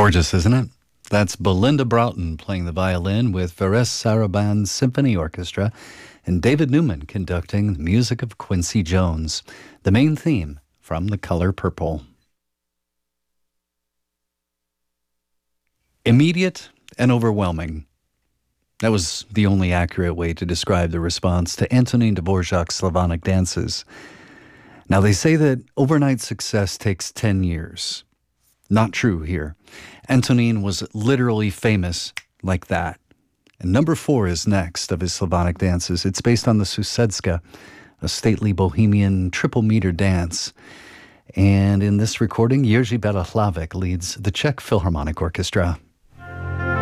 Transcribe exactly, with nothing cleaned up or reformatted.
Gorgeous, isn't it? That's Belinda Broughton playing the violin with Veres Sarabande Symphony Orchestra and David Newman conducting the music of Quincy Jones, the main theme from The Color Purple. Immediate and overwhelming. That was the only accurate way to describe the response to Antonin Dvorak's Slavonic dances. Now, they say that overnight success takes ten years. Not true here. Antonin was literally famous like that. And number four is next of his Slavonic dances. It's based on the Susedska, a stately bohemian triple-meter dance. And in this recording, Jerzy Bela Hlavic leads the Czech Philharmonic Orchestra.